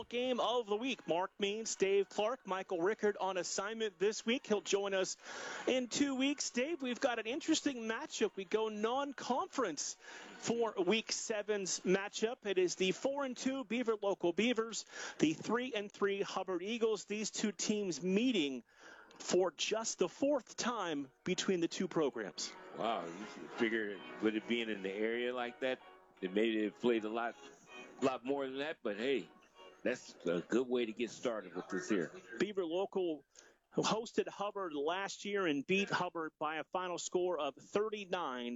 game of the week. Mark Means, Dave Clark, Michael Rickard on assignment this week. He'll join us in 2 weeks. Dave, we've got an interesting matchup. We go non-conference for Week 7's matchup. It is the 4-2 Beaver Local Beavers, the 3-3 Hubbard Eagles. These two teams meeting for just the fourth time between the two programs. Wow, you figure with it being in the area like that, that maybe they've played a lot more than that, but hey, that's a good way to get started with this here. Beaver Local hosted Hubbard last year and beat Hubbard by a final score of 39-31.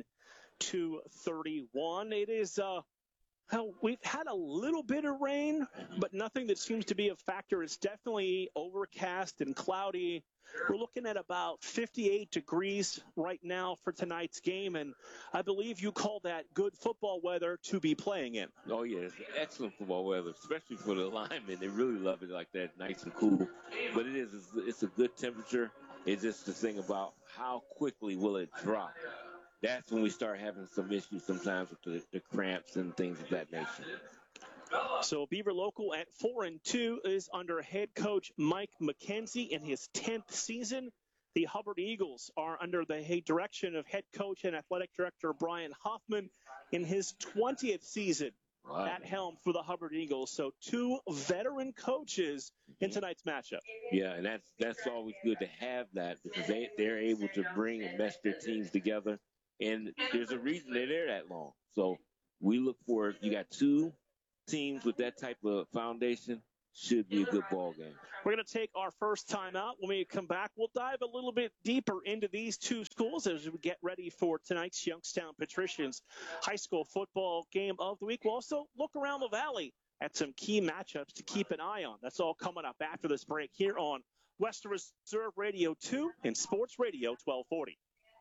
It is we've had a little bit of rain, but nothing that seems to be a factor. It's definitely overcast and cloudy. We're looking at about 58 degrees right now for tonight's game, and I believe you call that good football weather to be playing in. Oh, yeah, it's excellent football weather, especially for the linemen. They really love it like that, nice and cool. But it's a good temperature. It's just the thing about how quickly will it drop. That's when we start having some issues sometimes with the cramps and things of that nature. So Beaver Local at 4-2 is under head coach Mike McKenzie in his 10th season. The Hubbard Eagles are under the direction of head coach and athletic director Brian Hoffman in his 20th season at helm for the Hubbard Eagles. So two veteran coaches in tonight's matchup. Yeah, and that's always good to have that because they're able to bring and mesh their teams together. And there's a reason they're there that long. So we look for, you got two teams with that type of foundation, should be a good ball game. We're going to take our first time out. When we come back, we'll dive a little bit deeper into these two schools as we get ready for tonight's Youngstown Patricians high school football game of the week. We'll also look around the valley at some key matchups to keep an eye on. That's all coming up after this break here on Western Reserve Radio 2 and Sports Radio 1240.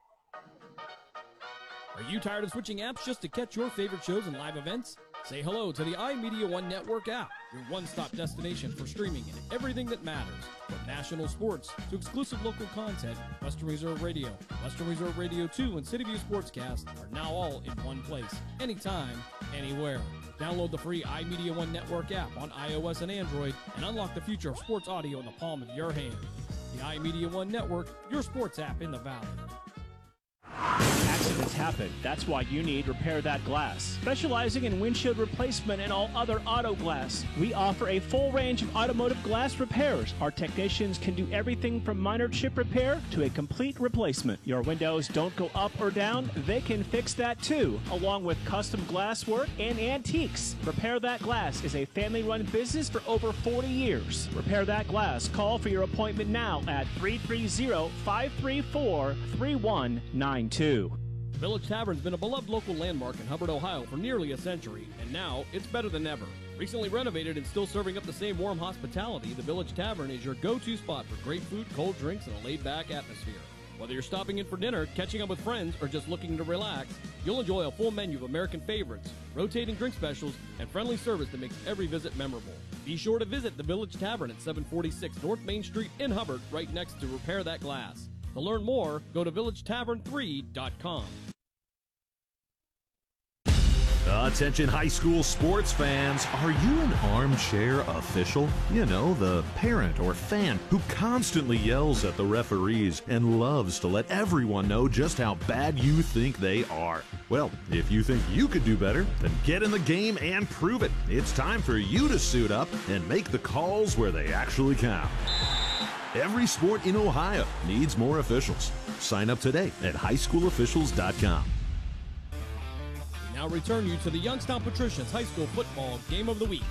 Are you tired of switching apps just to catch your favorite shows and live events? Say hello to the iMedia One Network app, your one-stop destination for streaming and everything that matters. From national sports to exclusive local content, Western Reserve Radio, Western Reserve Radio 2, and City View Sportscast are now all in one place, anytime, anywhere. Download the free iMedia One Network app on iOS and Android and unlock the future of sports audio in the palm of your hand. The iMedia One Network, your sports app in the Valley. Accidents happen. That's why you need Repair That Glass. Specializing in windshield replacement and all other auto glass, we offer a full range of automotive glass repairs. Our technicians can do everything from minor chip repair to a complete replacement. Your windows don't go up or down, they can fix that too, along with custom glass work and antiques. Repair That Glass is a family-run business for over 40 years. Repair That Glass. Call for your appointment now at 330-534-3192. Village Tavern's been a beloved local landmark in Hubbard, Ohio for nearly a century, and now it's better than ever. Recently renovated and still serving up the same warm hospitality, the Village Tavern is your go-to spot for great food, cold drinks, and a laid-back atmosphere. Whether you're stopping in for dinner, catching up with friends, or just looking to relax, you'll enjoy a full menu of American favorites, rotating drink specials, and friendly service that makes every visit memorable. Be sure to visit the Village Tavern at 746 North Main Street in Hubbard, right next to Repair That Glass. To learn more, go to villagetavern3.com. Attention high school sports fans, are you an armchair official? You know, the parent or fan who constantly yells at the referees and loves to let everyone know just how bad you think they are. Well, if you think you could do better, then get in the game and prove it. It's time for you to suit up and make the calls where they actually count. Every sport in Ohio needs more officials. Sign up today at highschoolofficials.com. Now return you to the Youngstown Patricians High School Football Game of the Week.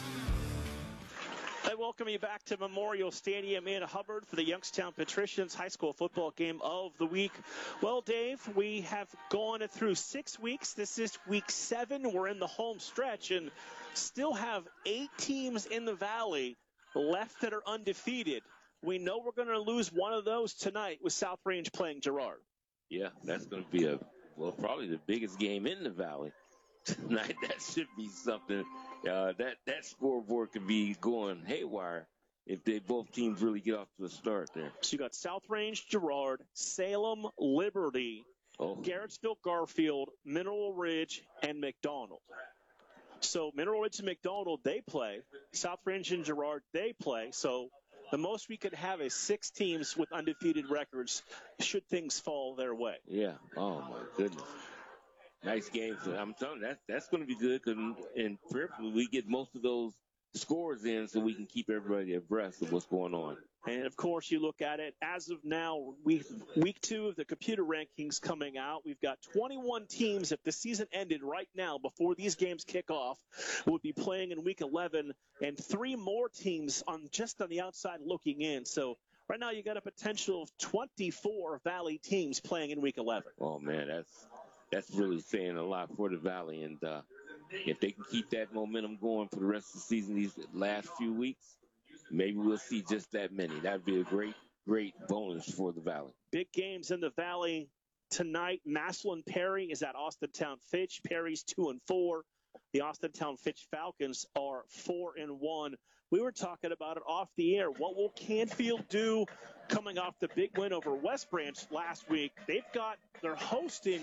I welcome you back to Memorial Stadium in Hubbard for the Youngstown Patricians High School Football Game of the Week. Well, Dave, we have gone through 6 weeks. This is week 7. We're in the home stretch and still have 8 teams in the Valley left that are undefeated. We know we're going to lose one of those tonight with South Range playing Girard. Yeah, that's going to be probably the biggest game in the Valley tonight. That should be something. That scoreboard could be going haywire if both teams really get off to a start there. So you got South Range, Girard, Salem, Liberty, Garrettsville, Garfield, Mineral Ridge, and McDonald. So Mineral Ridge and McDonald, they play. South Range and Girard, they play. So the most we could have is 6 teams with undefeated records should things fall their way. Yeah. Oh, my goodness. Nice game. So I'm telling you, that's going to be good because in peripheral, we get most of those scores in so we can keep everybody abreast of what's going on. And, of course, you look at it, as of now, week 2 of the computer rankings coming out. We've got 21 teams, if the season ended right now before these games kick off, would be playing in week 11, and 3 more teams just on the outside looking in. So right now you got a potential of 24 Valley teams playing in week 11. Oh, man, that's really saying a lot for the Valley. And if they can keep that momentum going for the rest of the season, these last few weeks, maybe we'll see just that many. That'd be a great, great bonus for the Valley. Big games in the Valley tonight. Massillon Perry is at Austintown Fitch. Perry's 2-4. The Austintown Fitch Falcons are 4-1. We were talking about it off the air. What will Canfield do coming off the big win over West Branch last week? They're hosting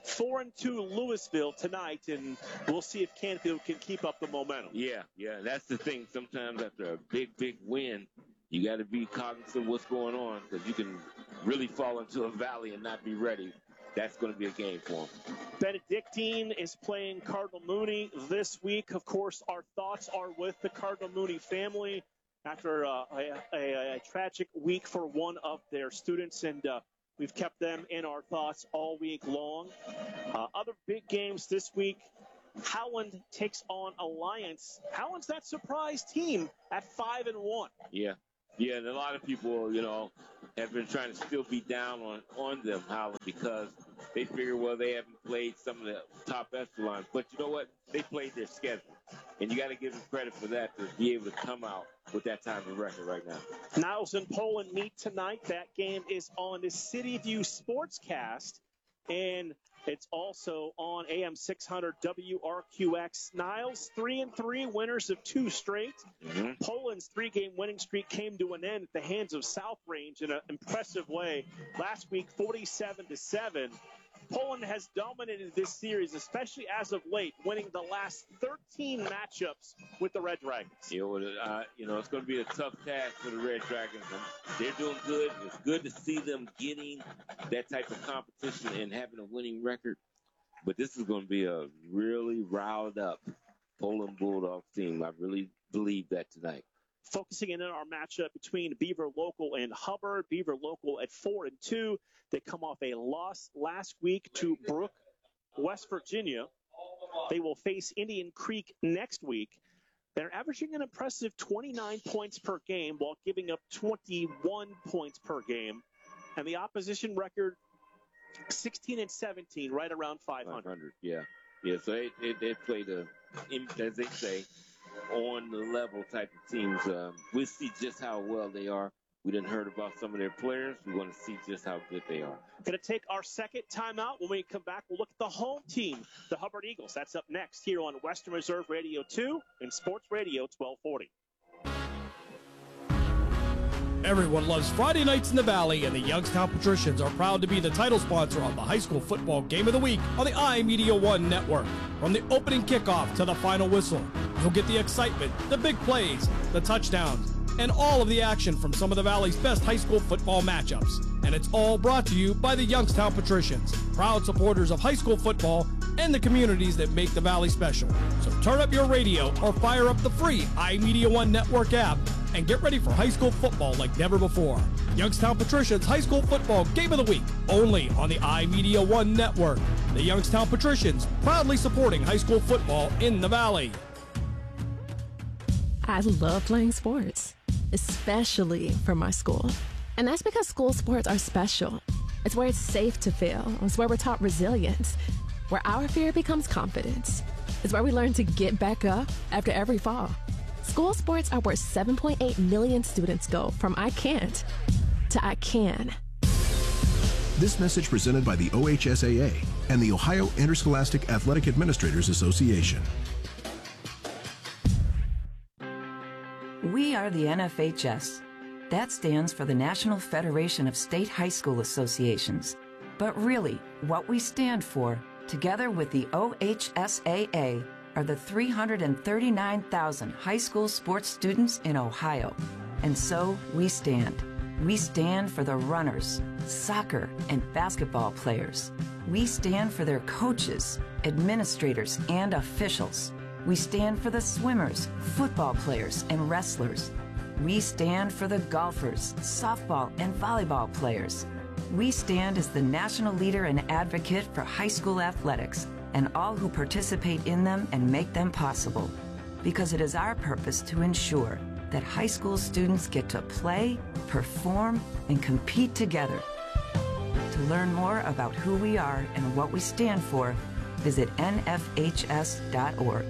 4-2 Louisville tonight, and we'll see if Canfield can keep up the momentum. Yeah, that's the thing. Sometimes after a big win, you got to be cognizant of what's going on because you can really fall into a valley and not be ready. That's going to be a game for them. Benedictine is playing Cardinal Mooney this week. Of course, our thoughts are with the Cardinal Mooney family after a tragic week for one of their students, and we've kept them in our thoughts all week long. Other big games this week. Howland takes on Alliance. Howland's that surprise team at 5-1. Yeah, and a lot of people, have been trying to still be down on them, Howland, because they figure, well, they haven't played some of the top echelons. But you know what? They played their schedule. And you got to give them credit for that, to be able to come out with that type of record right now. Niles and Poland meet tonight. That game is on the City View Sportscast. And it's also on AM 600 WRQX. Niles, 3-3, winners of 2 straight. Mm-hmm. Poland's 3-game winning streak came to an end at the hands of South Range in an impressive way. Last week, 47-7. Poland has dominated this series, especially as of late, winning the last 13 matchups with the Red Dragons. It's going to be a tough task for the Red Dragons. They're doing good. It's good to see them getting that type of competition and having a winning record. But this is going to be a really riled up Poland Bulldogs team. I really believe that tonight. Focusing in on our matchup between Beaver Local and Hubbard. Beaver Local at 4-2. They come off a loss last week to Brook, West Virginia. They will face Indian Creek next week. They're averaging an impressive 29 points per game while giving up 21 points per game. And the opposition record, 16-17, right around 500. Yeah. So they played as they say, on the level type of teams. We'll see just how well they are. We didn't heard about some of their players. We're going to see just how good they are. Going to take our second timeout. When we come back, we'll look at the home team, the Hubbard Eagles. That's up next here on Western Reserve Radio 2 and Sports Radio 1240. Everyone loves Friday nights in the Valley, and the Youngstown Patricians are proud to be the title sponsor of the high school football game of the week on the iMedia One network. From the opening kickoff to the final whistle, you'll get the excitement, the big plays, the touchdowns, and all of the action from some of the Valley's best high school football matchups. And it's all brought to you by the Youngstown Patricians, proud supporters of high school football and the communities that make the Valley special. So turn up your radio or fire up the free iMedia One network app and get ready for high school football like never before. Youngstown Patricians High School Football Game of the Week, only on the iMedia One network. The Youngstown Patricians, proudly supporting high school football in the Valley. I love playing sports, especially for my school. And that's because school sports are special. It's where it's safe to fail. It's where we're taught resilience, where our fear becomes confidence. It's where we learn to get back up after every fall. School sports are where 7.8 million students go from I can't to I can. This message presented by the OHSAA and the Ohio Interscholastic Athletic Administrators Association. We are the NFHS. That stands for the National Federation of State High School Associations. But really, what we stand for, together with the OHSAA, are the 339,000 high school sports students in Ohio. And so we stand. We stand for the runners, soccer and basketball players. We stand for their coaches, administrators, and officials. We stand for the swimmers, football players, and wrestlers. We stand for the golfers, softball, and volleyball players. We stand as the national leader and advocate for high school athletics and all who participate in them and make them possible. Because it is our purpose to ensure that high school students get to play, perform, and compete together. To learn more about who we are and what we stand for, visit nfhs.org.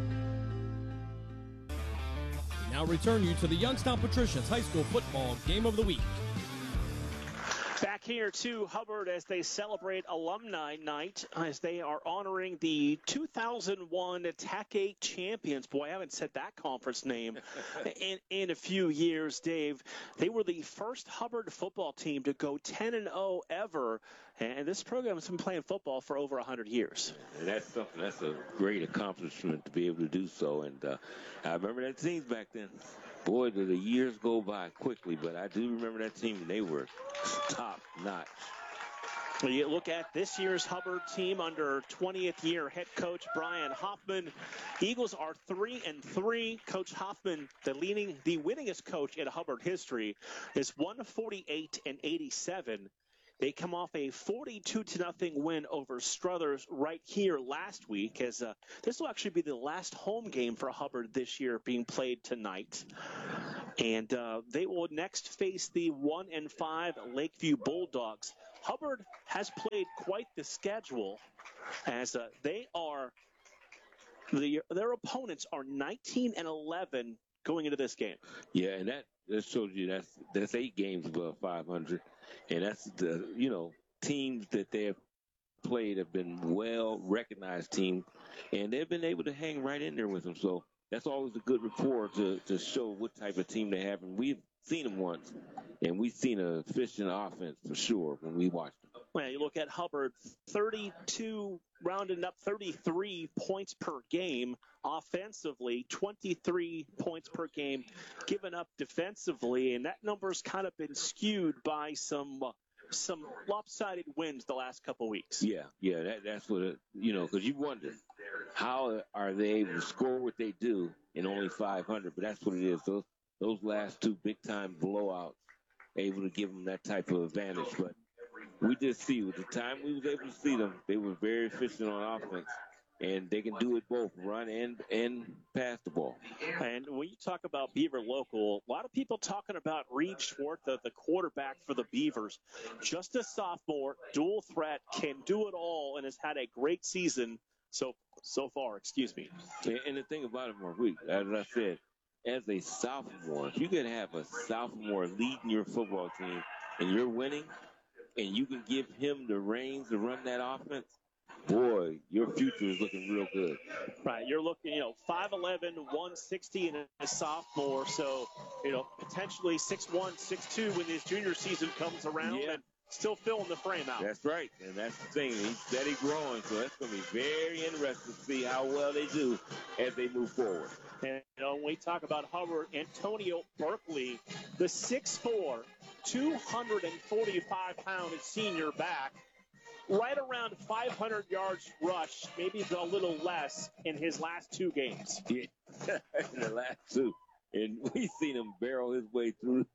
We now return you to the Youngstown Patricians High School Football Game of the Week. Back here to Hubbard as they celebrate Alumni Night, as they are honoring the 2001 TAC 8 champions. Boy, I haven't said that conference name in a few years, Dave. They were the first Hubbard football team to go 10-0 ever, and this program has been playing football for over 100 years. And that's something, that's a great accomplishment to be able to do so. And I remember that team back then. Boy, did the years go by quickly, but I do remember that team, and they were top-notch. When you look at this year's Hubbard team under 20th year head coach Brian Hoffman, Eagles are 3-3. Coach Hoffman, the winningest coach in Hubbard history, is 148-87. They come off a 42-0 win over Struthers right here last week, as this will actually be the last home game for Hubbard this year being played tonight. And they will next face the 1-5 Lakeview Bulldogs. Hubbard has played quite the schedule, as their opponents are 19-11 going into this game. Yeah, and that shows you that's 8 games above 500. And that's the, teams that they have played have been well-recognized teams, and they've been able to hang right in there with them. So that's always a good rapport to show what type of team they have. And we've seen them once, and we've seen an efficient offense for sure when we watched them. Well, you look at Hubbard, 32, rounding up 33 points per game offensively, 23 points per game given up defensively, and that number's kind of been skewed by some lopsided wins the last couple weeks. Yeah, that's what because you wonder how are they able to score what they do in only 500, but that's what it is. Those last 2 big-time blowouts able to give them that type of advantage, but we just see with the time we was able to see them, they were very efficient on offense, and they can do it both, run and pass the ball. And when you talk about Beaver Local, a lot of people talking about Reed Schwartz, the quarterback for the Beavers. Just a sophomore, dual threat, can do it all, and has had a great season so far. Excuse me. And the thing about it, Mark, as I said, as a sophomore, if you can have a sophomore leading your football team and you're winning, and you can give him the reins to run that offense, boy, your future is looking real good. Right. You're looking, 5'11", 160 and a sophomore. So, potentially 6'1", 6'2" when his junior season comes around, and still filling the frame out. That's right. And that's the thing. He's steady growing. So that's going to be very interesting to see how well they do as they move forward. And, when we talk about Hubbard, Antonio Berkeley, the 6'4", 245-pound senior back, right around 500 yards rushed, maybe a little less in his last 2 games. Yeah, in the last 2. And we've seen him barrel his way through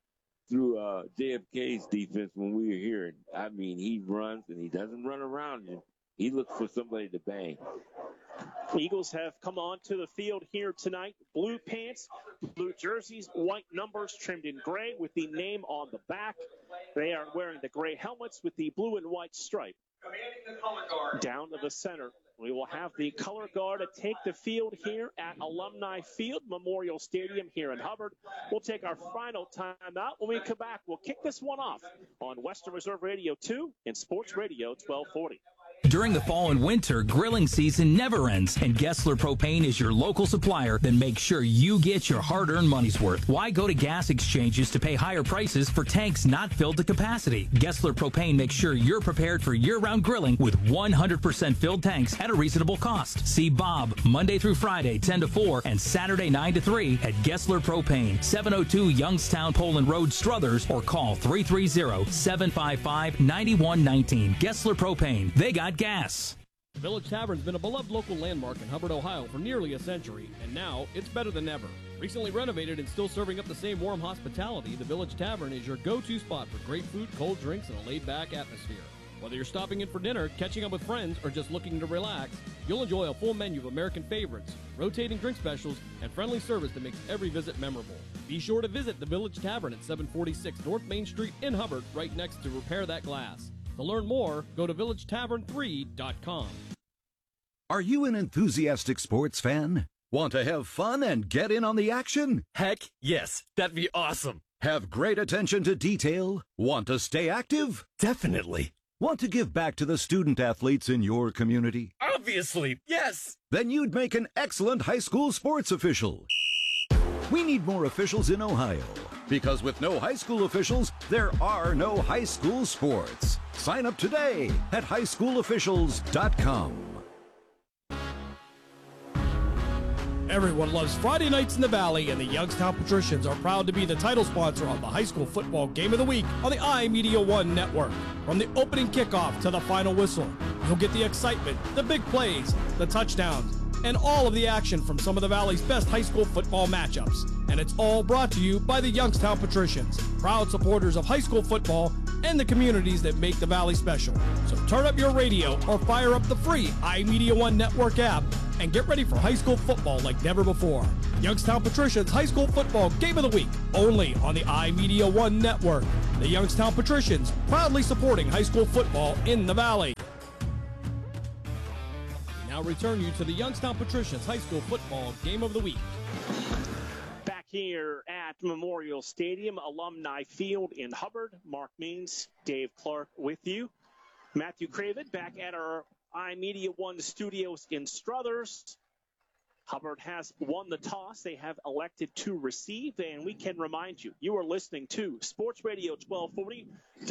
JFK's defense when we were here. I mean, he runs, and he doesn't run around you. He looks for somebody to bang. Eagles have come onto the field here tonight. Blue pants, blue jerseys, white numbers trimmed in gray with the name on the back. They are wearing the gray helmets with the blue and white stripe. Down to the center, we will have the color guard to take the field here at Alumni Field, Memorial Stadium here in Hubbard. We'll take our final timeout. When we come back, we'll kick this one off on Western Reserve Radio 2 and Sports Radio 1240. During the fall and winter, grilling season never ends, and Gessler Propane is your local supplier that makes sure you get your hard-earned money's worth. Why go to gas exchanges to pay higher prices for tanks not filled to capacity? Gessler Propane makes sure you're prepared for year-round grilling with 100% filled tanks at a reasonable cost. See Bob Monday through Friday, 10 to 4, and Saturday, 9 to 3 at Gessler Propane, 702 Youngstown Poland Road, Struthers, or call 330-755-9119. Gessler Propane. They got gas. The Village Tavern's been a beloved local landmark in Hubbard, Ohio for nearly a century, and now it's better than ever. Recently renovated and still serving up the same warm hospitality, the Village Tavern is your go-to spot for great food, cold drinks, and a laid-back atmosphere. Whether you're stopping in for dinner, catching up with friends, or just looking to relax, you'll enjoy a full menu of American favorites, rotating drink specials, and friendly service that makes every visit memorable. Be sure to visit the Village Tavern at 746 North Main Street in Hubbard, right next to Repair That Glass. To learn more, go to villagetavern3.com. Are you an enthusiastic sports fan? Want to have fun and get in on the action? Heck, yes. That'd be awesome. Have great attention to detail? Want to stay active? Definitely. Want to give back to the student athletes in your community? Obviously, yes. Then you'd make an excellent high school sports official. We need more officials in Ohio. Because with no high school officials, there are no high school sports. Sign up today at highschoolofficials.com. Everyone loves Friday nights in the Valley, and the Youngstown Patricians are proud to be the title sponsor of the high school football game of the week on the iMedia One network. From the opening kickoff to the final whistle, you'll get the excitement, the big plays, the touchdowns, and all of the action from some of the Valley's best high school football matchups. And it's all brought to you by the Youngstown Patricians, proud supporters of high school football and the communities that make the Valley special. So turn up your radio or fire up the free iMedia One network app and get ready for high school football like never before. Youngstown Patricians High School Football Game of the Week, only on the iMedia One network. The Youngstown Patricians, proudly supporting high school football in the Valley. Now return you to the Youngstown Patricians High School Football Game of the Week. Back here at Memorial Stadium, Alumni Field in Hubbard. Mark Means, Dave Clark with you. Matthew Craven back at our iMedia One studios in Struthers. Hubbard has won the toss. They have elected to receive, and we can remind you, you are listening to Sports Radio 1240,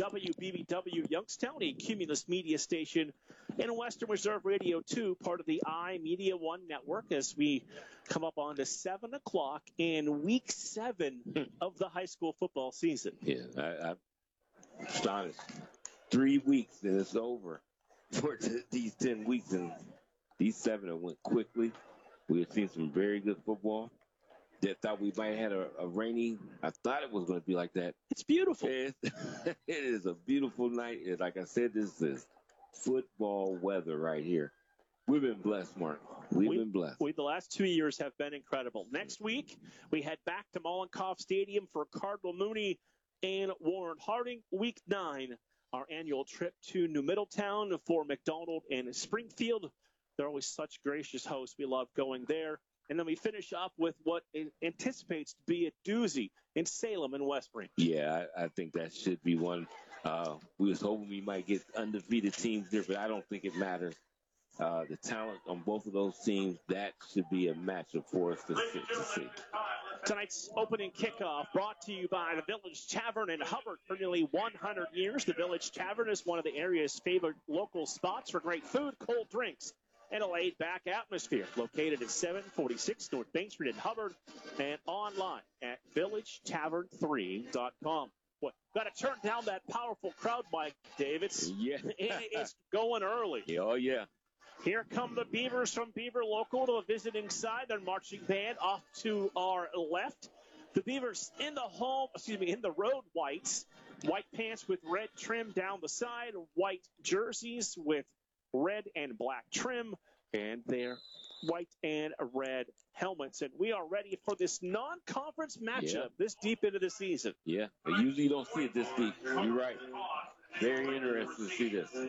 WBBW Youngstown, a Cumulus media station, and Western Reserve Radio 2, part of the iMedia One network, as we come up on to 7 o'clock in week 7 of the high school football season. Yeah, I'm astonished. 3 weeks, and it's over for these 10 weeks, and these 7 have went quickly. We have seen some very good football. They thought we might have had a rainy. I thought it was going to be like that. It's beautiful. It is a beautiful night. And like I said, this is football weather right here. We've been blessed, Mark. We've been blessed. The last 2 years have been incredible. Next week, we head back to Mollenkoff Stadium for Cardinal Mooney and Warren Harding. Week 9, our annual trip to New Middletown for McDonald and Springfield. They're always such gracious hosts. We love going there. And then we finish up with what anticipates to be a doozy in Salem and Westbury. Yeah, I think that should be one. We was hoping we might get undefeated teams there, but I don't think it matters. The talent on both of those teams, that should be a matchup for us to see. Tonight's opening kickoff brought to you by the Village Tavern in Hubbard. For nearly 100 years, the Village Tavern is one of the area's favorite local spots for great food, cold drinks, and a laid-back atmosphere. Located at 746 North Main Street in Hubbard and online at villagetavern3.com. What? Got to turn down that powerful crowd, Mike, Dave. It's going early. Oh, yeah. Here come the Beavers from Beaver Local to the visiting side. Their marching band off to our left. The Beavers in the road whites. White pants with red trim down the side. White jerseys with red and black trim, and their white and red helmets. And we are ready for this non-conference matchup this deep into the season. Yeah, but usually you don't see it this deep. You're right. Very interesting to see this.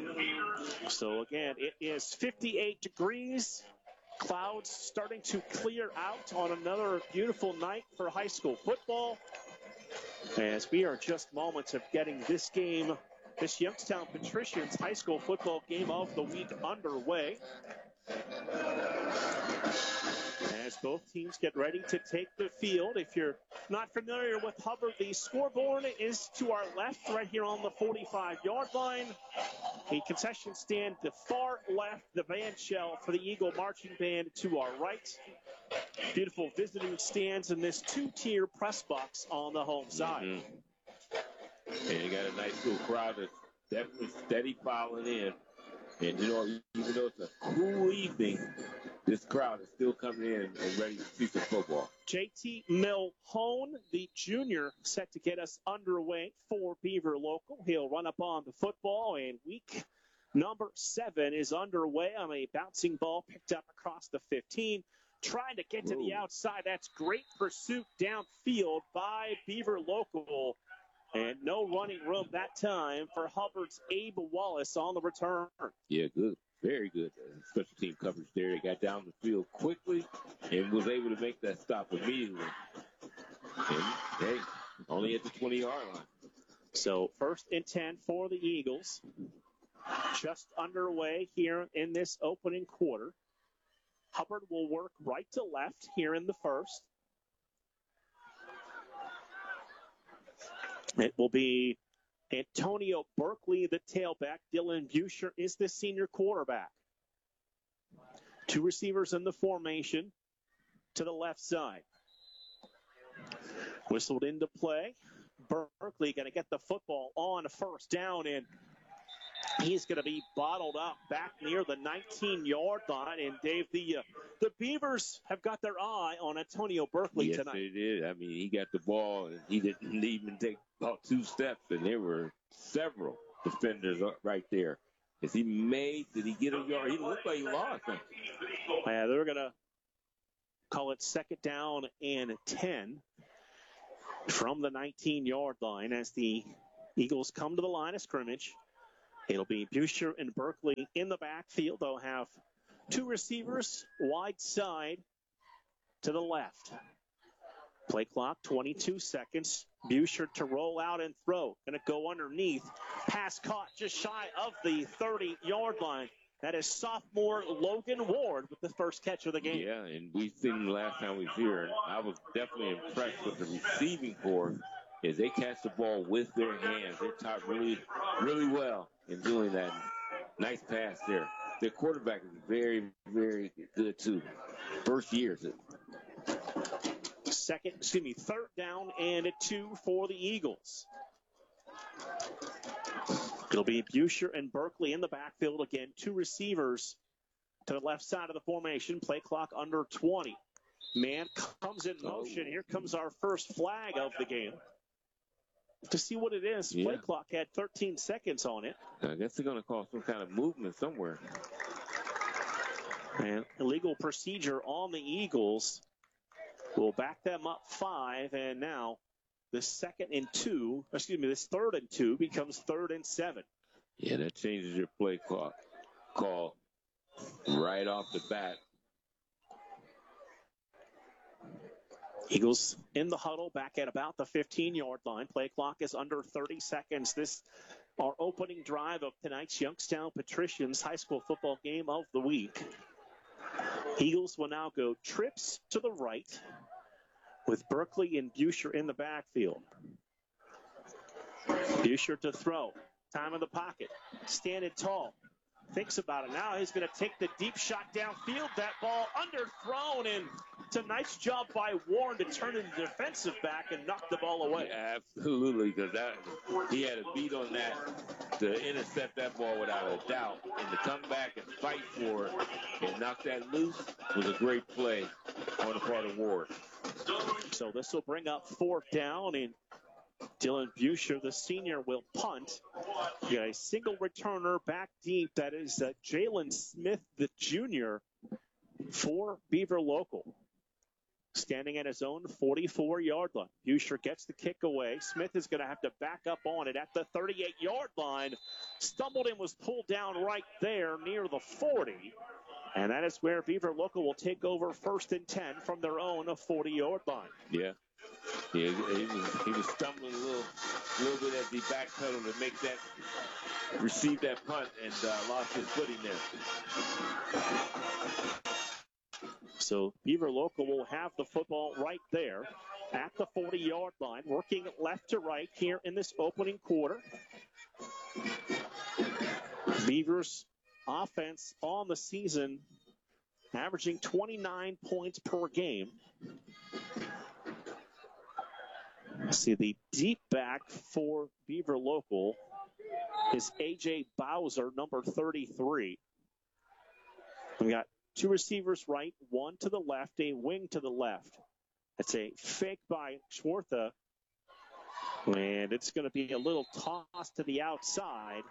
So, again, it is 58 degrees. Clouds starting to clear out on another beautiful night for high school football. As we are just moments of getting this game this Youngstown Patricians high school football game of the week underway. As both teams get ready to take the field. If you're not familiar with Hubbard, the scoreboard is to our left right here on the 45-yard line. The concession stand to far left, the band shell for the Eagle Marching Band to our right. Beautiful visiting stands in this two-tier press box on the home side. Mm-hmm. And you got a nice little crowd that's definitely steady filing in. And, you know, even though it's a cool evening, this crowd is still coming in and ready to see some football. JT Milhone, the junior, set to get us underway for Beaver Local. He'll run up on the football, and week number 7 is underway on a bouncing ball picked up across the 15. Trying to get to the outside. That's great pursuit downfield by Beaver Local. And no running room that time for Hubbard's Abe Wallace on the return. Yeah, good. Very good. Special team coverage there. He got down the field quickly and was able to make that stop immediately. And, hey, only at the 20-yard line. So 1st and 10 for the Eagles. Just underway here in this opening quarter. Hubbard will work right to left here in the first. It will be Antonio Berkeley, the tailback. Dylan Buescher is the senior quarterback. 2 receivers in the formation to the left side. Whistled into play. Berkeley going to get the football on first down, and he's going to be bottled up back near the 19-yard line. And, Dave, the Beavers have got their eye on Antonio Berkeley tonight. Yes, they did. I mean, he got the ball, and he didn't even take about 2 steps, and there were several defenders up right there. Did he get a yard? He looked like he lost him. Yeah, they're going to call it 2nd down and 10 from the 19-yard line as the Eagles come to the line of scrimmage. It'll be Buescher and Berkeley in the backfield. They'll have 2 receivers wide side to the left. Play clock, 22 seconds. Buescher to roll out and throw. Going to go underneath. Pass caught just shy of the 30-yard line. That is sophomore Logan Ward with the first catch of the game. Yeah, and we've seen him last time we was here, and I was definitely impressed with the receiving corps as they catch the ball with their hands. They're taught really, really well in doing that. Nice pass there. Their quarterback is very, very good, too. First year. 3rd down and 2 for the Eagles. It'll be Buescher and Berkeley in the backfield again. 2 receivers to the left side of the formation. Play clock under 20. Man comes in motion. Here comes our first flag of the game. To see what it is, play clock had 13 seconds on it. I guess they're going to call some kind of movement somewhere. And illegal procedure on the Eagles will back them up 5, and now this 3rd and 2 becomes 3rd and 7. Yeah, that changes your play call right off the bat. Eagles in the huddle back at about the 15-yard line. Play clock is under 30 seconds. This our opening drive of tonight's Youngstown Patricians high school football game of the week. Eagles will now go trips to the right with Berkeley and Buescher in the backfield. Buescher to throw. Time in the pocket. Standing tall. Thinks about it now. He's going to take the deep shot downfield. That ball underthrown, and it's a nice job by Warren to turn into defensive back and knock the ball away. Yeah, absolutely, because he had a beat on that to intercept that ball without a doubt. And to come back and fight for it and knock that loose was a great play on the part of Ward. So this will bring up 4th down, and Dylan Buescher, the senior, will punt. You got a single returner back deep. That is Jalen Smith, the junior, for Beaver Local. Standing at his own 44-yard line. Buescher gets the kick away. Smith is going to have to back up on it at the 38-yard line. Stumbled and was pulled down right there near the 40. And that is where Beaver Local will take over 1st and 10 from their own 40-yard line. Yeah. Yeah, he was stumbling a little bit as he backpedaled to receive that punt and lost his footing there. So Beaver Local will have the football right there at the 40-yard line, working left to right here in this opening quarter. Beavers offense on the season averaging 29 points per game. See, the deep back for Beaver Local is A.J. Bowser, number 33. We got two receivers right, one to the left, a wing to the left. It's a fake by Schwartha, and it's going to be a little toss to the outside.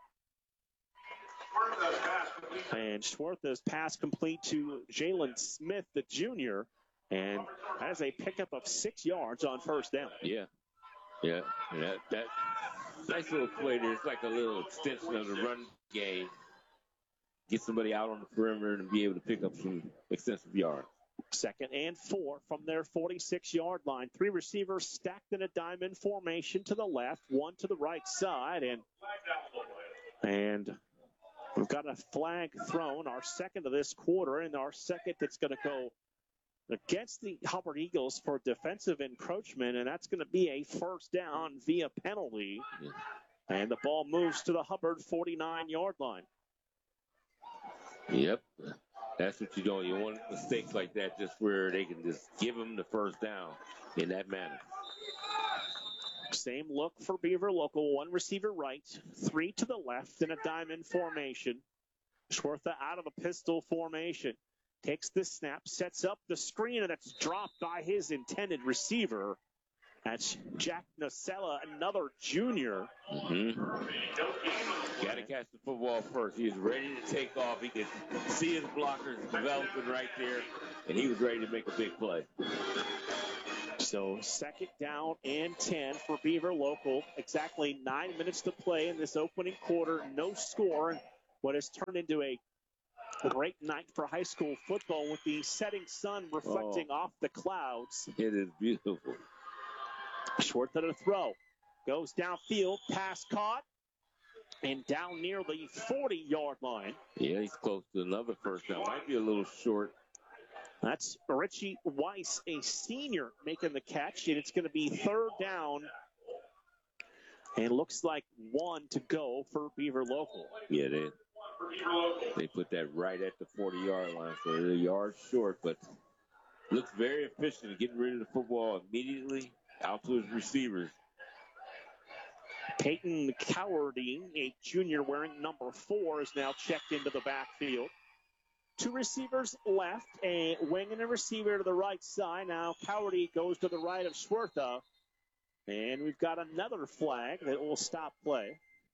And Schwartha's pass complete to Jalen Smith, the junior, and has a pickup of 6 yards on first down. Yeah. That nice little play there. It's like a little extension of the run game. Get somebody out on the perimeter and be able to pick up some extensive yards. 2nd and 4 from their 46-yard line. 3 receivers stacked in a diamond formation to the left, 1 to the right side, and we've got a flag thrown, our second of this quarter, and our second that's going to go against the Hubbard Eagles for defensive encroachment, and that's going to be a first down via penalty. Yeah. And the ball moves to the Hubbard 49-yard line. Yep. That's what you don't. You want mistakes like that just where they can just give them the first down in that manner. Same look for Beaver Local. 1 receiver right, 3 to the left in a diamond formation. Schwartha out of a pistol formation. Takes the snap, sets up the screen, and it's dropped by his intended receiver. That's Jack Nacella, another junior. Mm-hmm. Got to catch the football first. He was ready to take off. He could see his blockers developing right there, and he was ready to make a big play. So 2nd down and 10 for Beaver Local. Exactly 9 minutes to play in this opening quarter. No score. What has turned into a great night for high school football with the setting sun reflecting off the clouds. It is beautiful. Short to the throw. Goes downfield, pass caught, and down near the 40-yard line. Yeah, he's close to another first down. Might be a little short. That's Richie Weiss, a senior, making the catch, and it's going to be 3rd down. And looks like 1 to go for Beaver Local. Yeah, they put that right at the 40-yard line, so they're a yard short, but looks very efficient, getting rid of the football immediately out to his receivers. Peyton Cowardy, a junior wearing number 4, is now checked into the backfield. 2 receivers left, a wing and a receiver to the right side. Now Cowardy goes to the right of Schwartha, and we've got another flag that will stop play.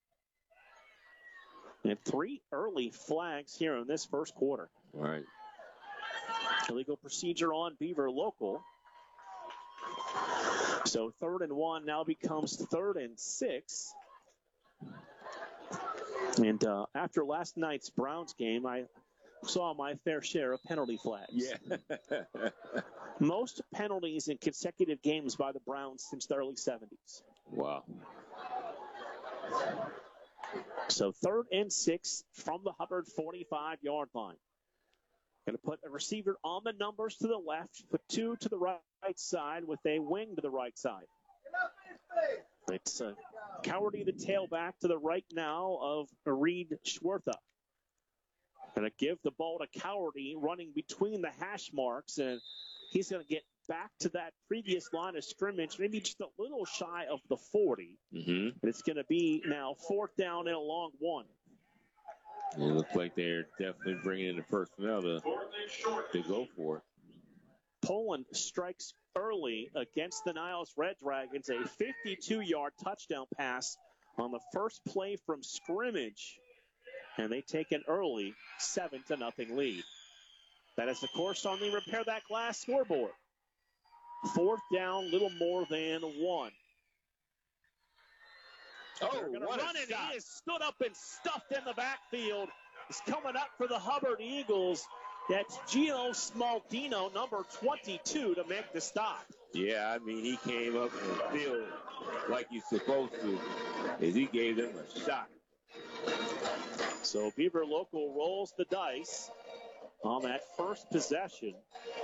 And 3 early flags here in this first quarter. All right. Illegal procedure on Beaver Local. So 3rd and 1 now becomes 3rd and 6. And after last night's Browns game, I saw my fair share of penalty flags. Yeah. Most penalties in consecutive games by the Browns since the early 70s. Wow. So 3rd and 6 from the Hubbard 45-yard line. Going to put a receiver on the numbers to the left, put 2 to the right side with a wing to the right side. It's Cowardy, the tailback, to the right now of Reed Schwartha. Going to give the ball to Cowardy, running between the hash marks, and he's going to get back to that previous line of scrimmage, maybe just a little shy of the 40. Mm-hmm. But it's going to be now 4th down and a long 1. It looks like they're definitely bringing in the personnel to go for it. Poland strikes early against the Niles Red Dragons, a 52-yard touchdown pass on the first play from scrimmage. And they take an early 7-0 lead. That is, of course, on the Repair That Glass scoreboard. 4th down, little more than 1. Oh, they're going to what run a it. shot. He is stood up and stuffed in the backfield. He's coming up for the Hubbard Eagles. That's Gio Smaldino, number 22, to make the stop. Yeah, I mean, he came up and feel like he's supposed to, as he gave them a shot. So Beaver Local rolls the dice on that first possession.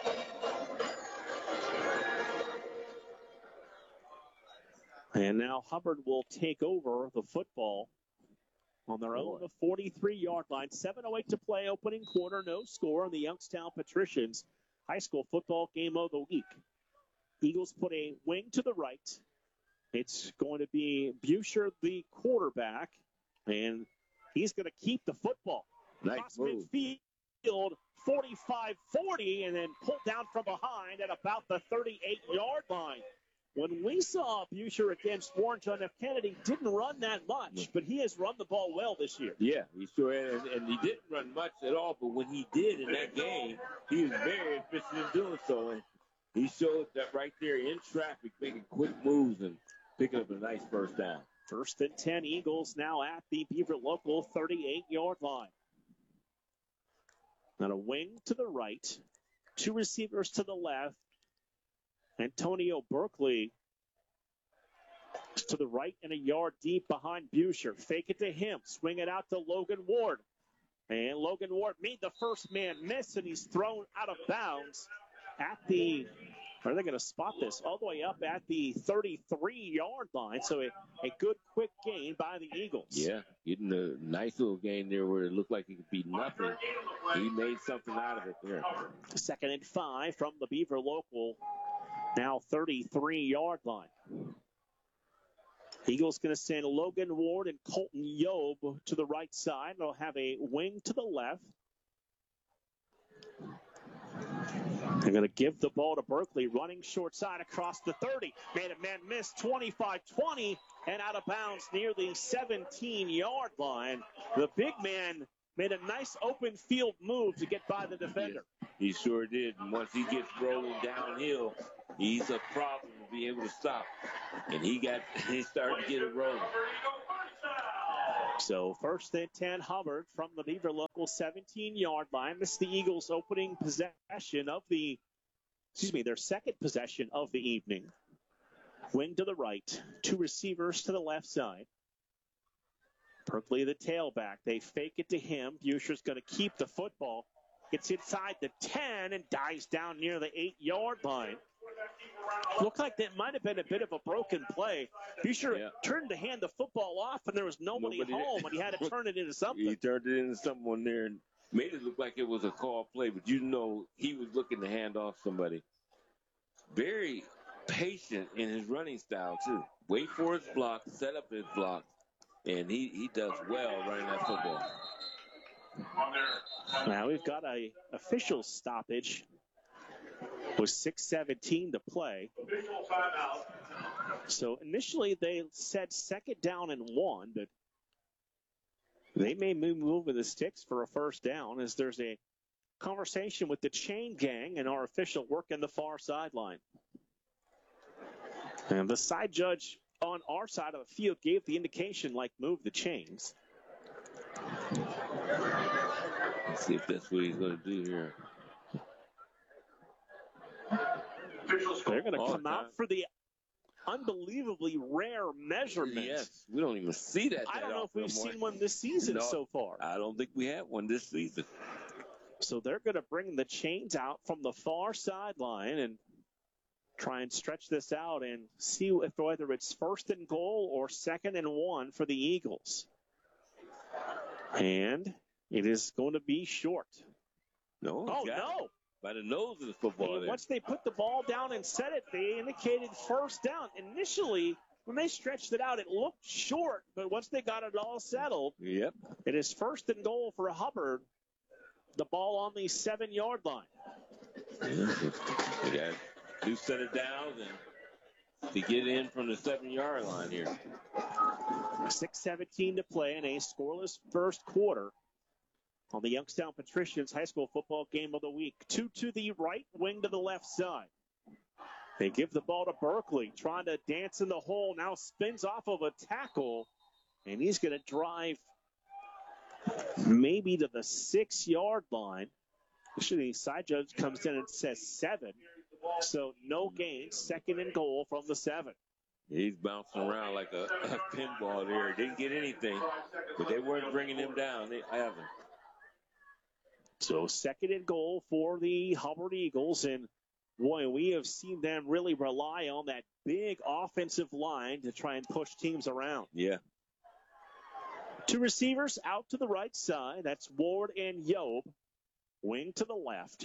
And now Hubbard will take over the football on their own 43-yard line. 7:08 to play, opening quarter, no score on the Youngstown Patricians high school football game of the week. Eagles put a wing to the right. It's going to be Buescher, the quarterback, and he's going to keep the football. Nice Cross move. midfield, 45-40, and then pulled down from behind at about the 38-yard line. When we saw Buescher against Warren John F. Kennedy, didn't run that much, but he has run the ball well this year. Yeah, he sure has, and he didn't run much at all, but when he did in that game, he was very efficient in doing so, and he showed that right there in traffic, making quick moves and picking up a nice first down. 1st and 10, Eagles now at the Beaver Local 38-yard line. Now a wing to the right, 2 receivers to the left. Antonio Berkeley to the right and a yard deep behind Buescher. Fake it to him. Swing it out to Logan Ward. And Logan Ward made the first man miss, and he's thrown out of bounds at the, are they going to spot this? All the way up at the 33-yard line. So a good quick gain by the Eagles. Yeah, getting a nice little gain there where it looked like it could be nothing. He made something out of it there. 2nd and 5 from the Beaver Local. Now 33-yard line. Eagles going to send Logan Ward and Colton Yob to the right side. They'll have a wing to the left. They're going to give the ball to Berkeley, running short side across the 30. Made a man miss, 25-20, and out of bounds near the 17-yard line. The big man made a nice open field move to get by the defender. Yes, he sure did. And once he gets rolling downhill, he's a problem to be able to stop. And he started to get it rolling. So 1st and 10, Hubbard from the Beaver Local 17-yard line. This is the Eagles' opening possession of their second possession of the evening. Wing to the right, 2 receivers to the left side. Berkeley, the tailback. They fake it to him. Buescher's going to keep the football. Gets inside the 10 and dives down near the 8-yard line. Looked like that might have been a bit of a broken play. Buescher turned to hand the football off, and there was nobody home, and he had to turn it into something. He turned it into someone there and made it look like it was a call play, but you know he was looking to hand off somebody. Very patient in his running style, too. Wait for his block, set up his block, and he does well running that football. Now we've got a official stoppage with 6:17 to play. So initially they said 2nd down and 1, but they may move with the sticks for a first down as there's a conversation with the chain gang and our official working the far sideline. And the side judge on our side of the field gave the indication like move the chains. Let's see if that's what he's going to do here. They're going to come out for the unbelievably rare measurement. Yes, we don't even see that. I don't know if we've seen one this season so far. I don't think we have one this season. So they're going to bring the chains out from the far sideline and try and stretch this out and see whether it's 1st and goal or 2nd and 1 for the Eagles. And it is going to be short. No. No. By the nose of the football there. Once they put the ball down and set it, they indicated first down. Initially, when they stretched it out, it looked short, but once they got it all settled, it is 1st and goal for Hubbard. The ball on the 7-yard line. They got to set it down and to get in from the 7-yard line here. 6:17 to play in a scoreless first quarter on the Youngstown Patricians high school football game of the week. 2 to the right, wing to the left side. They give the ball to Berkeley, trying to dance in the hole. Now spins off of a tackle, and he's going to drive maybe to the 6-yard line. Actually, the side judge comes in and says 7. So no gain, 2nd and goal from the 7. He's bouncing around like a pinball there. Didn't get anything, but they weren't bringing him down. They haven't. So 2nd and goal for the Hubbard Eagles. And boy, we have seen them really rely on that big offensive line to try and push teams around. Yeah. 2 receivers out to the right side. That's Ward and Yob. Wing to the left.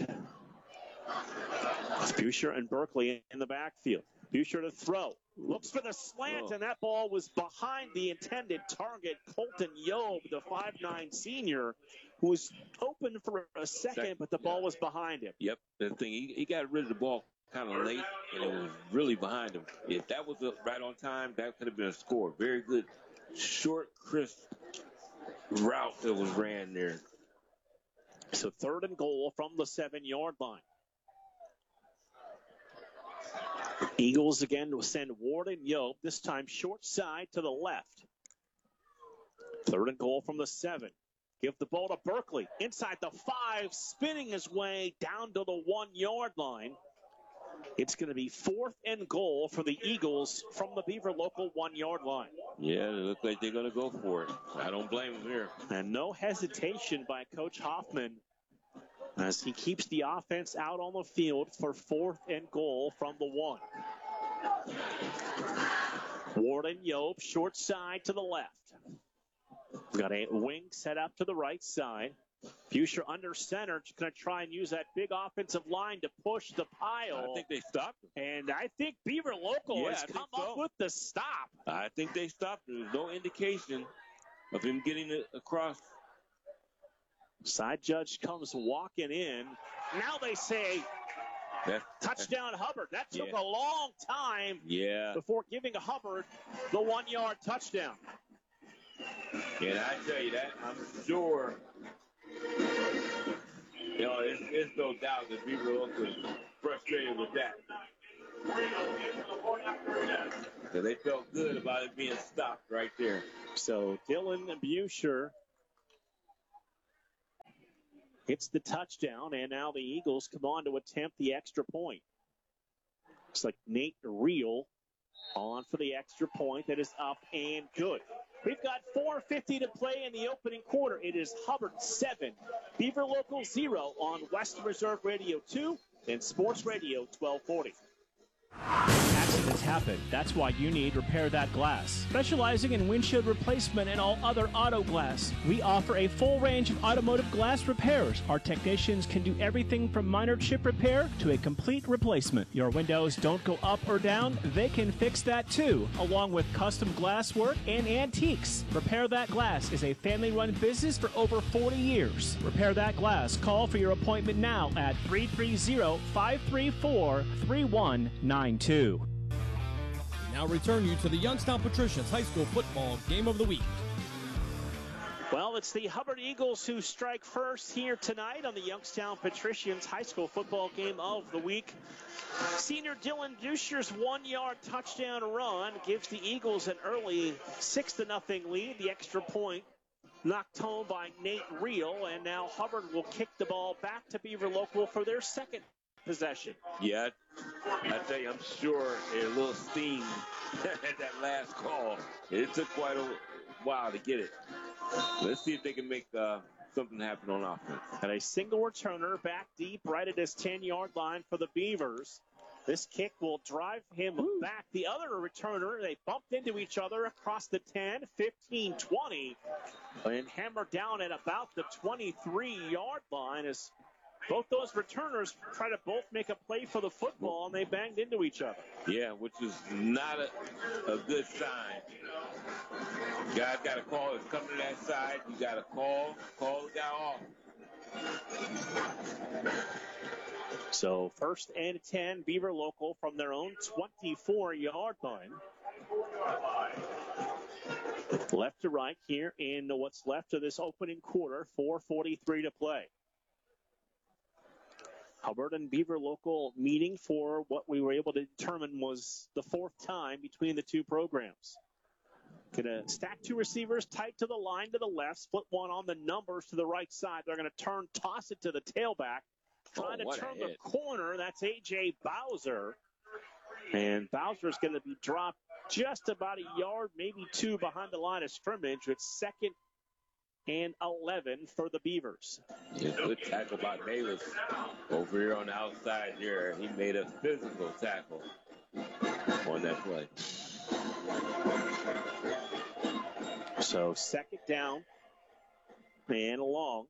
Buescher and Berkeley in the backfield. Buescher to throw. Looks for the slant, and that ball was behind the intended target. Colton Yob, the 5'9 senior, who was open for a second, but the ball was behind him. Yep, the thing, he got rid of the ball kind of late, and it was really behind him. If that was right on time, that could have been a score. Very good, short, crisp route that was ran there. So 3rd and goal from the 7-yard line. Eagles again will send Ward and Yob, this time short side to the left. 3rd and goal from the 7. Give the ball to Berkeley. Inside the 5, spinning his way down to the 1-yard line. It's going to be 4th and goal for the Eagles from the Beaver local 1-yard line. Yeah, they look like they're going to go for it. I don't blame them here. And no hesitation by Coach Hoffman as he keeps the offense out on the field for 4th and goal from the 1. Ward and Yob, short side to the left. We've got a wing set up to the right side. Buescher under center, just going to try and use that big offensive line to push the pile. I think they stopped him. And I think Beaver Local has come up with the stop. I think they stopped him. There's no indication of him getting it across. Side judge comes walking in. Now they say touchdown Hubbard. That took a long time before giving Hubbard the 1-yard touchdown. And I tell you that, I'm sure, it's no doubt that Beaver Local is frustrated with that. So they felt good about it being stopped right there. So Dylan Buescher hits the touchdown, and now the Eagles come on to attempt the extra point. Looks like Nate Reel on for the extra point. That is up and good. We've got 4:50 to play in the opening quarter. It is Hubbard 7, Beaver Local 0 on Western Reserve Radio 2 and Sports Radio 1240. Accidents happen. That's why you need Repair That Glass. Specializing in windshield replacement and all other auto glass, we offer a full range of automotive glass repairs. Our technicians can do everything from minor chip repair to a complete replacement. Your windows don't go up or down, they can fix that too, along with custom glass work and antiques. Repair That Glass is a family-run business for over 40 years. Repair That Glass. Call for your appointment now at 330-534-3192. We now return you to the Youngstown Patricians High School Football Game of the Week. Well, it's the Hubbard Eagles who strike first here tonight on the Youngstown Patricians High School Football Game of the Week. Senior Dylan Buescher's 1-yard touchdown run gives the Eagles an early 6-0 lead. The extra point knocked home by Nate Reel, and now Hubbard will kick the ball back to Beaver Local for their second possession. Yeah, I tell you, I'm sure a little steam at that last call. It took quite a while to get it. Let's see if they can make something happen on offense. And a single returner back deep right at his 10-yard line for the Beavers. This kick will drive him back. The other returner, they bumped into each other across the 10, 15, 20, and hammered down at about the 23-yard line as both those returners try to both make a play for the football, and they banged into each other. Yeah, which is not a good sign. Guys got to call. It's coming to that side. You got to call the guy off. So 1st and 10, Beaver Local from their own 24-yard line. Left to right here in what's left of this opening quarter, 4:43 to play. Hubbard and Beaver Local meeting for what we were able to determine was the 4th time between the two programs. Gonna stack 2 receivers tight to the line to the left, split one on the numbers to the right side. They're gonna toss it to the tailback. Trying to turn the corner. That's A.J. Bowser. And Bowser's going to be dropped just about a yard, maybe two behind the line of scrimmage. It's 2nd and 11 for the Beavers. Yeah, good tackle by Bayless over here on the outside there. He made a physical tackle on that play. So 2nd down and long.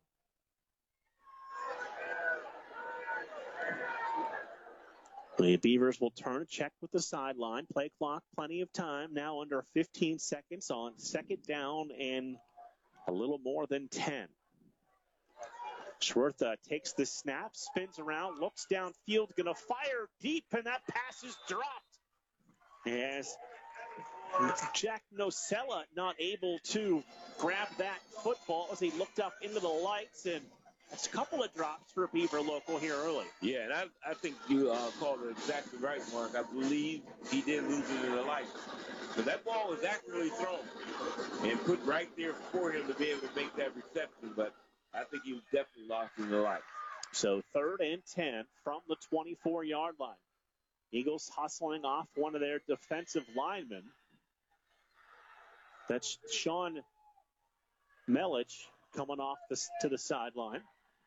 The Beavers will turn, check with the sideline. Play clock, plenty of time. Now under 15 seconds on 2nd down and a little more than 10. Schwertha takes the snap, spins around, looks downfield, going to fire deep, and that pass is dropped. As Jack Nocella not able to grab that football as he looked up into the lights, and that's a couple of drops for Beaver Local here early. Yeah, and I think you called it exactly right, Mark. I believe he did lose it in the lights. But that ball was accurately thrown and put right there for him to be able to make that reception. But I think he was definitely lost in the lights. So 3rd and 10 from the 24-yard line. Eagles hustling off one of their defensive linemen. That's Sean Melich coming off to the sideline.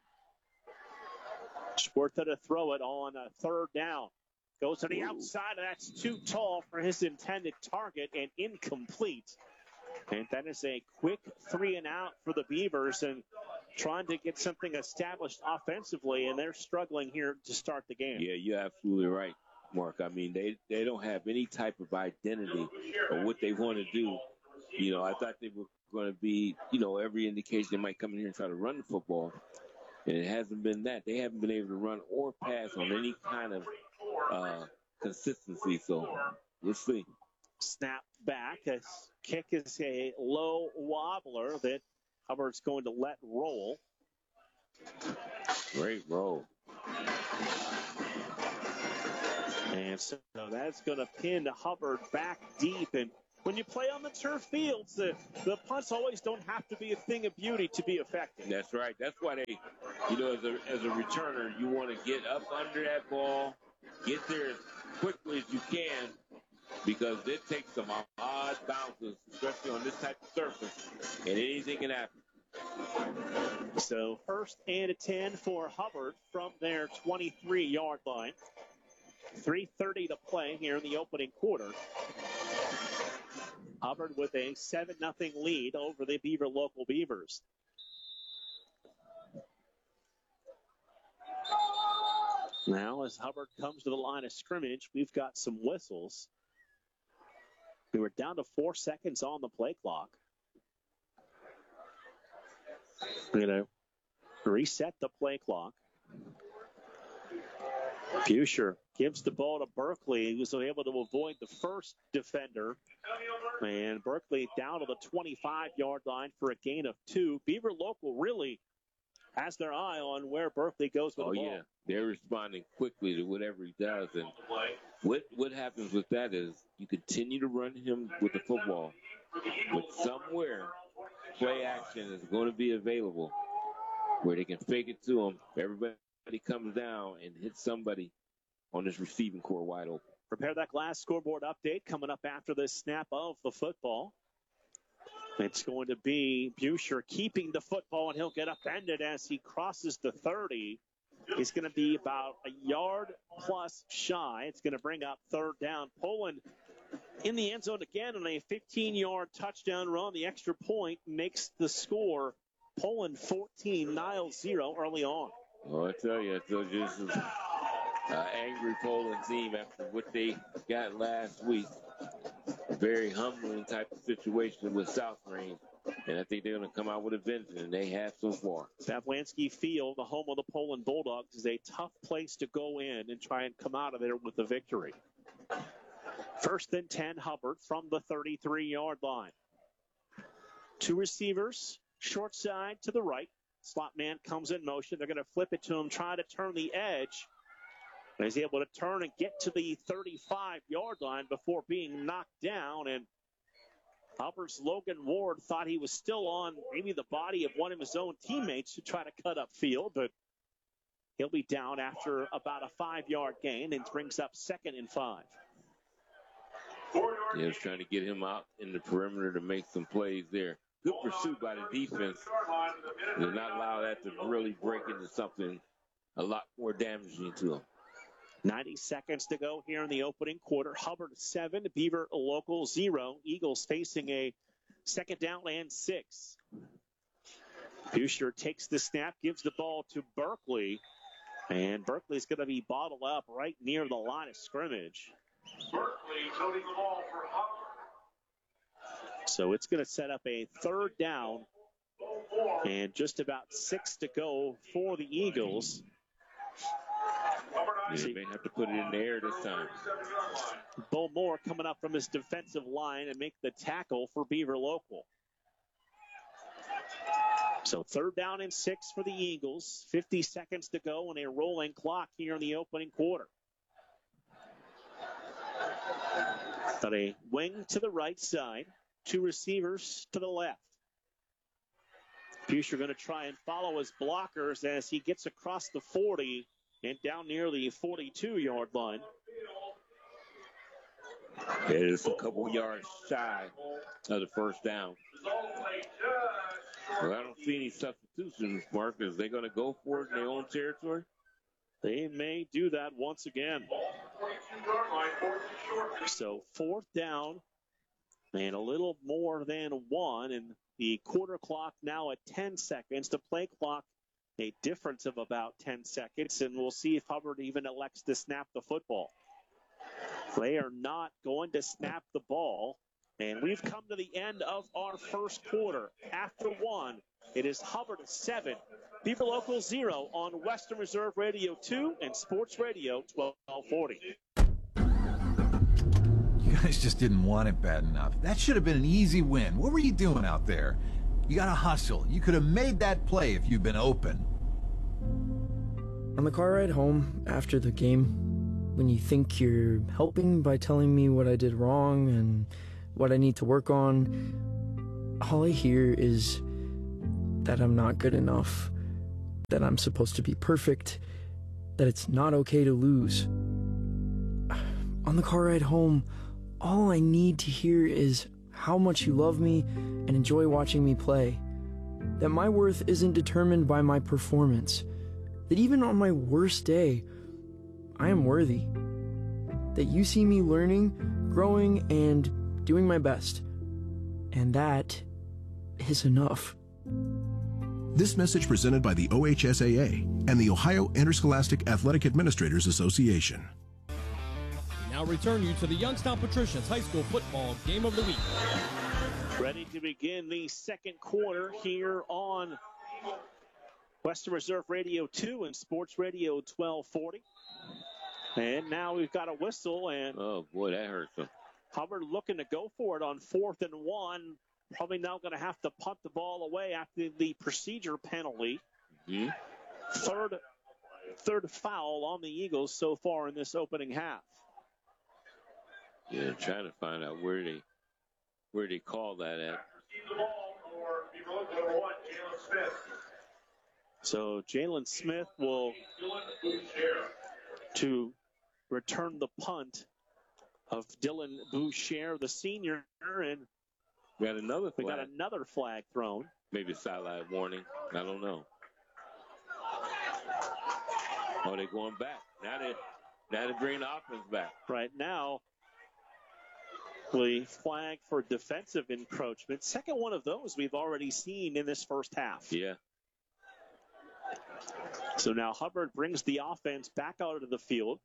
Schwertha to throw it on a 3rd down. Goes to the outside. That's too tall for his intended target and incomplete. And that is a quick 3-and-out for the Beavers and trying to get something established offensively, and they're struggling here to start the game. Yeah, you're absolutely right, Mark. I mean, they don't have any type of identity or what they want to do. You know, I thought they were going to be, every indication they might come in here and try to run the football. And it hasn't been that. They haven't been able to run or pass on any kind of consistency. So we'll see. Snap back. A kick is a low wobbler that Hubbard's going to let roll. Great roll. And so that's going to pin Hubbard back deep. And when you play on the turf fields, the punts always don't have to be a thing of beauty to be effective. That's right. That's why they, as a returner, you want to get up under that ball, get there as quickly as you can, because it takes some odd bounces, especially on this type of surface, and anything can happen. So 1st and 10 for Hubbard from their 23-yard line. 3:30 to play here in the opening quarter. Hubbard with a 7-0 lead over the Beaver Local Beavers. Now, as Hubbard comes to the line of scrimmage, we've got some whistles. We were down to 4 seconds on the play clock. We're going to reset the play clock. Buescher gives the ball to Berkeley. He was able to avoid the first defender. And Berkeley down to the 25-yard line for a gain of 2. Beaver Local really has their eye on where Berkeley goes with the ball. Oh, yeah. They're responding quickly to whatever he does. And what happens with that is you continue to run him with the football. But somewhere, play action is going to be available where they can fake it to him. Everybody comes down and hits somebody on this receiving core wide open. Prepare that glass scoreboard update coming up after this snap of the football. It's going to be Buescher keeping the football, and he'll get upended as he crosses the 30. He's going to be about a yard plus shy. It's going to bring up 3rd down. Poland in the end zone again on a 15-yard touchdown run. The extra point makes the score Poland 14, Niles 0 early on. Oh, I tell you, this is angry Poland team after what they got last week. A very humbling type of situation with South Range. And I think they're going to come out with a vengeance, and they have so far. Savlansky Field, the home of the Poland Bulldogs, is a tough place to go in and try and come out of there with a victory. 1st and 10, Hubbard from the 33-yard line. 2 receivers, short side to the right. Slot man comes in motion. They're going to flip it to him, try to turn the edge. And he's able to turn and get to the 35-yard line before being knocked down. And Hubbard's Logan Ward thought he was still on maybe the body of one of his own teammates to try to cut up field, but He'll be down after about a 5-yard gain and brings up 2nd and 5. Yeah, was trying to get him out in the perimeter to make some plays there. Good pursuit by the defense. Did not allow that to really break into something a lot more damaging to him. 90 seconds to go here in the opening quarter. Hubbard 7, Beaver Local 0. Eagles facing a 2nd down and 6. Buescher takes the snap, gives the ball to Berkeley, and Berkeley's going to be bottled up right near the line of scrimmage. Berkeley toting the ball for Hubbard. So it's going to set up a 3rd down and just about 6 to go for the Eagles. Yeah, they may have to put it in the air this time. Bo Moore coming up from his defensive line and make the tackle for Beaver Local. So 3rd down and 6 for the Eagles. 50 seconds to go and a rolling clock here in the opening quarter. Got a wing to the right side. 2 receivers to the left. Buescher going to try and follow his blockers as he gets across the 40 and down near the 42-yard line. It is a couple yards shy of the 1st down. Well, I don't see any substitutions, Mark. Is they going to go for it in their own territory? They may do that once again. So 4th down and a little more than 1, and the quarter clock now at 10 seconds. The play clock, a difference of about 10 seconds, and we'll see if Hubbard even elects to snap the football. They are not going to snap the ball, and we've come to the end of our first quarter. After 1, it is Hubbard 7, Beaver Local 0 on Western Reserve Radio 2 and Sports Radio 1240. You guys just didn't want it bad enough. That should have been an easy win. What were you doing out there? You got to hustle. You could have made that play if you'd been open. On the car ride home after the game, when you think you're helping by telling me what I did wrong and what I need to work on, all I hear is that I'm not good enough, that I'm supposed to be perfect, that it's not okay to lose. On the car ride home, all I need to hear is how much you love me and enjoy watching me play. That my worth isn't determined by my performance. That even on my worst day, I am worthy. That you see me learning, growing, and doing my best. And that is enough. This message presented by the OHSAA and the Ohio Interscholastic Athletic Administrators Association. Now return you to the Youngstown Patricians High School Football Game of the Week. Ready to begin the second quarter here on Western Reserve Radio 2 and Sports Radio 1240. And now we've got a whistle, and oh boy, that hurts him. Hubbard looking to go for it on 4th and 1. Probably now going to have to punt the ball away after the procedure penalty. Mm-hmm. Third foul on the Eagles so far in this opening half. Yeah, trying to find out where they call that at. So Jalen Smith will to return the punt of Dylan Boucher, the senior, and we got another flag thrown. Maybe a sideline warning. I don't know. Oh, they're going back. Now they bring the offense back. Right now, the flag for defensive encroachment. Second one of those we've already seen in this first half. Yeah. So now Hubbard brings the offense back out of the field.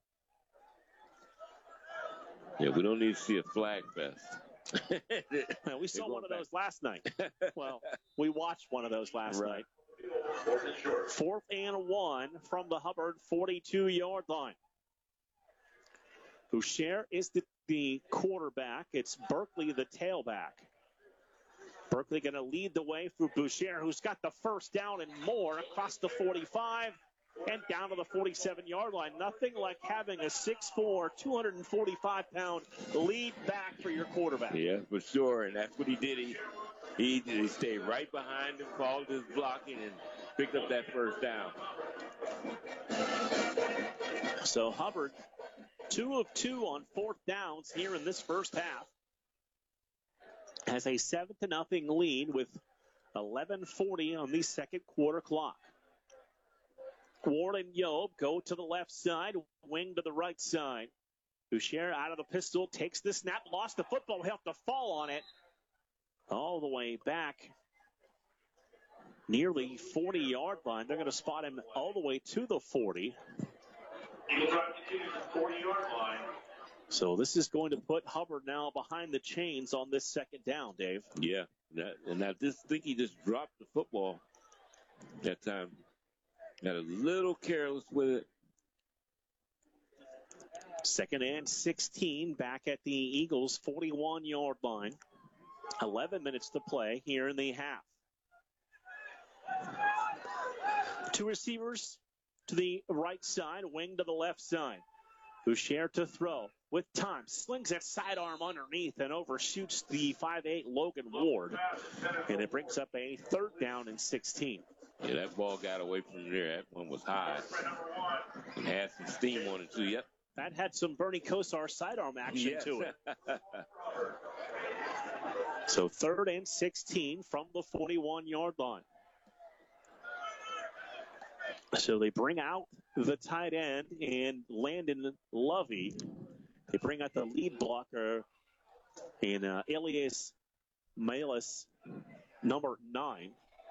Yeah, we don't need to see a flag fest. We saw one of those last night. Well, we watched one of those last night. 4th and 1 from the Hubbard 42-yard line. Boucher is the quarterback. It's Berkeley, the tailback. Berkeley going to lead the way through Boucher, who's got the first down and more across the 45 and down to the 47-yard line. Nothing like having a 6'4", 245-pound lead back for your quarterback. Yeah, for sure, and that's what he did. He stayed right behind him, followed his blocking, and picked up that first down. So Hubbard, 2 of 2 on 4th downs here in this first half. Has a 7-0 lead with 11:40 on the second quarter clock. Ward and Yob go to the left side, wing to the right side. Boucher out of the pistol, takes the snap, lost the football, he'll have to fall on it. All the way back, nearly 40-yard line. They're going to spot him all the way to the 40. Eagle drive continues to the 40-yard line. So this is going to put Hubbard now behind the chains on this second down, Dave. Yeah, and I just think he just dropped the football that time. Got a little careless with it. 2nd and 16 back at the Eagles' 41-yard line. 11 minutes to play here in the half. 2 receivers to the right side, wing to the left side. Boucher to throw with time. Slings that sidearm underneath and overshoots the 5'8 Logan Ward. And it brings up a 3rd down and 16. Yeah, that ball got away from there. That one was high. And had some steam on it, too. Yep. That had some Bernie Kosar sidearm action to it. So 3rd and 16 from the 41-yard line. So they bring out the tight end and Landon Lovey. They bring out the lead blocker in Elias Malis, number 9.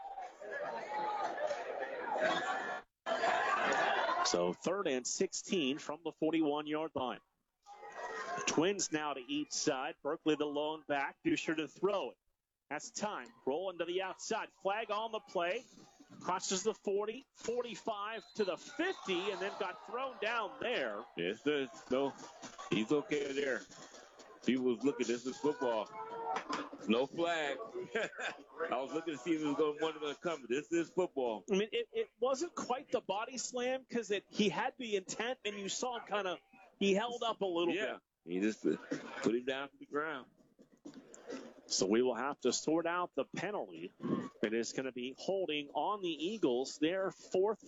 So 3rd and 16 from the 41-yard line. Twins now to each side. Berkeley the lone back. Boucher to throw it. That's time. Rolling to the outside. Flag on the play. Crosses the 40, 45 to the 50, and then got thrown down there. Yes, no, he's okay there. People was looking, this is football. No flag. I was looking to see if it was going to come. This is football. I mean, it wasn't quite the body slam because he had the intent, and you saw him he held up a little bit. Yeah, he just put him down to the ground. So we will have to sort out the penalty. It is going to be holding on the Eagles, their 4th